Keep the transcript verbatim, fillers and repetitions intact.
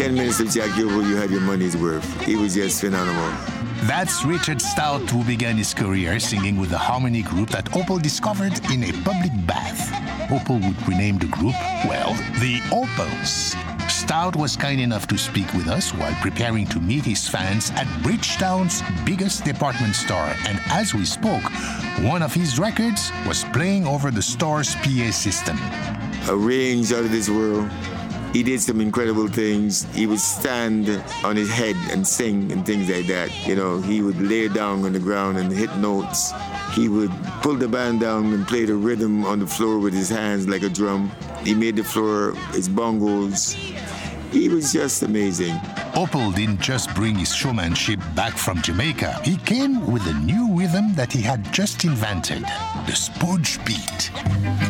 ten minutes of Jack Gilbert, you had your money's worth. He was just phenomenal. That's Richard Stout, who began his career singing with the harmony group that Opel discovered in a public bath. Opel would rename the group, well, the Opels. Stout was kind enough to speak with us while preparing to meet his fans at Bridgetown's biggest department store, and as we spoke, one of his records was playing over the store's P A system. A range out of this world. He did some incredible things. He would stand on his head and sing and things like that. You know, he would lay down on the ground and hit notes. He would pull the band down and play the rhythm on the floor with his hands like a drum. He made the floor his bongos. He was just amazing. Opel didn't just bring his showmanship back from Jamaica. He came with a new rhythm that he had just invented, the Spooge beat.